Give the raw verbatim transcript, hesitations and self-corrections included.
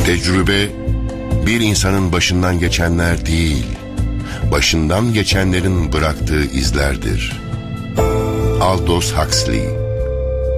Tecrübe, bir insanın başından geçenler değil, başından geçenlerin bıraktığı izlerdir. Aldous Huxley.